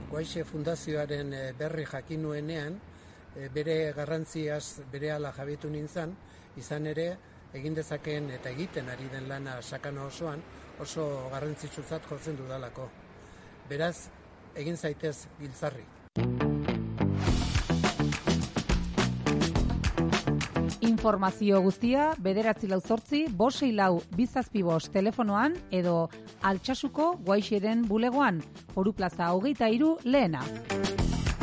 Guaixe Fundazioaren berri jakin nuenean, bere garrantziaz berehala jabetu nintzen, izan ere egin dezakeen eta egiten ari den lana sakana osoan oso garrantzitsutzat jotzen dudalako. Beraz, egin zaitez giltzarri. Informazio guztia 948-564-275 telefonoan edo Altsasuko Guaixeren bulegoan, Foru Plaza 23 lehena.